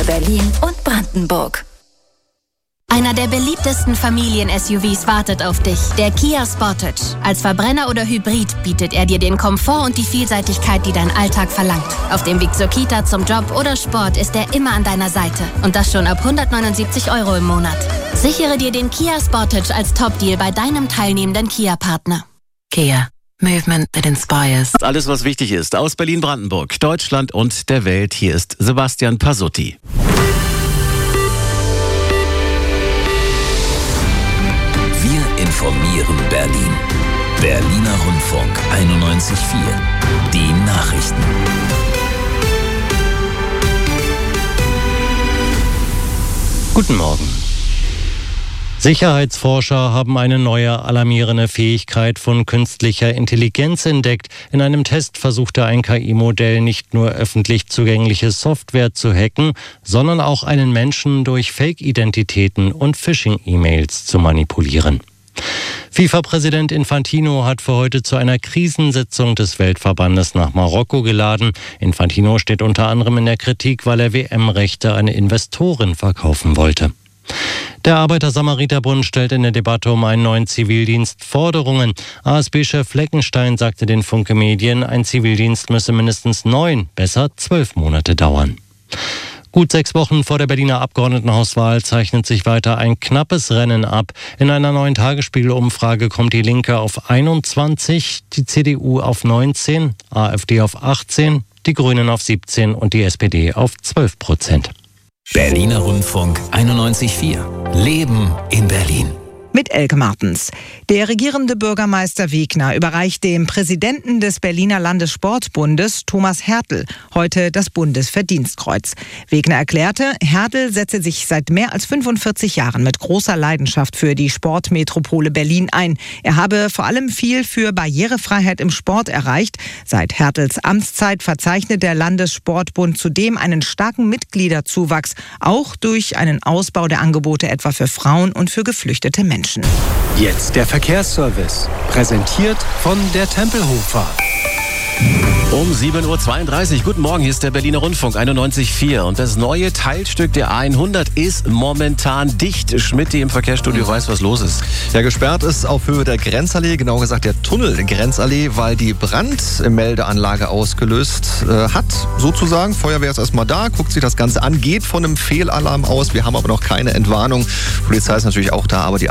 für Berlin und Brandenburg. Einer der beliebtesten Familien-SUVs wartet auf dich, der Kia Sportage. Als Verbrenner oder Hybrid bietet er dir den Komfort und die Vielseitigkeit, die dein Alltag verlangt. Auf dem Weg zur Kita, zum Job oder Sport ist er immer an deiner Seite. Und das schon ab 179 € im Monat. Sichere dir den Kia Sportage als Top-Deal bei deinem teilnehmenden Kia-Partner. Kia. Movement that inspires. Alles, was wichtig ist, aus Berlin-Brandenburg, Deutschland und der Welt. Hier ist Sebastian Pasutti. Wir informieren Berlin. Berliner Rundfunk 91.4. Die Nachrichten. Guten Morgen. Sicherheitsforscher haben eine neue alarmierende Fähigkeit von künstlicher Intelligenz entdeckt. In einem Test versuchte ein KI-Modell nicht nur öffentlich zugängliche Software zu hacken, sondern auch einen Menschen durch Fake-Identitäten und Phishing-E-Mails zu manipulieren. FIFA-Präsident Infantino hat für heute zu einer Krisensitzung des Weltverbandes nach Marokko geladen. Infantino steht unter anderem in der Kritik, weil er WM-Rechte an Investoren verkaufen wollte. Der Arbeiter-Samariter-Bund stellt in der Debatte um einen neuen Zivildienst Forderungen. ASB-Chef Fleckenstein sagte den Funke Medien, ein Zivildienst müsse mindestens 9, besser 12 Monate dauern. Gut 6 Wochen vor der Berliner Abgeordnetenhauswahl zeichnet sich weiter ein knappes Rennen ab. In einer neuen Tagesspiegel-Umfrage kommt die Linke auf 21, die CDU auf 19, AfD auf 18, die Grünen auf 17 und die SPD auf 12%. Berliner Rundfunk 91.4. Leben in Berlin. Mit Elke Martens. Der regierende Bürgermeister Wegner überreicht dem Präsidenten des Berliner Landessportbundes, Thomas Hertel, heute das Bundesverdienstkreuz. Wegner erklärte, Hertel setze sich seit mehr als 45 Jahren mit großer Leidenschaft für die Sportmetropole Berlin ein. Er habe vor allem viel für Barrierefreiheit im Sport erreicht. Seit Hertels Amtszeit verzeichnet der Landessportbund zudem einen starken Mitgliederzuwachs, auch durch einen Ausbau der Angebote etwa für Frauen und für geflüchtete Menschen. Jetzt der Verkehrsservice, präsentiert von der Tempelhofer. Um 7.32 Uhr. Guten Morgen, hier ist der Berliner Rundfunk 91.4. Und das neue Teilstück der A100 ist momentan dicht. Schmidt, die im Verkehrsstudio weiß, was los ist. Ja, gesperrt ist auf Höhe der Grenzallee, genauer gesagt der Tunnel der Grenzallee, weil die Brandmeldeanlage ausgelöst hat, sozusagen. Feuerwehr ist erstmal da, guckt sich das Ganze an, geht von einem Fehlalarm aus. Wir haben aber noch keine Entwarnung. Polizei ist natürlich auch da, aber die